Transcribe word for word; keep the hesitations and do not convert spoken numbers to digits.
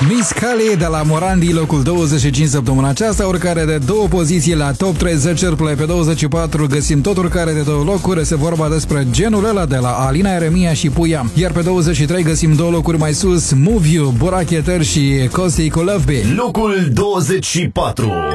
Miss Cali de la Morandi, locul douăzeci și cinci săptămâna aceasta, urcare de două poziții la Top treizeci, Airplay pe douăzeci și patru, găsim tot urcare de două locuri, este vorba despre Genul ăla de la Alina Eremia și Puia. Iar pe douăzeci și trei găsim două locuri mai sus, Move You, Burak Yeter și Costi cu Love Beat. Locul douăzeci și patru.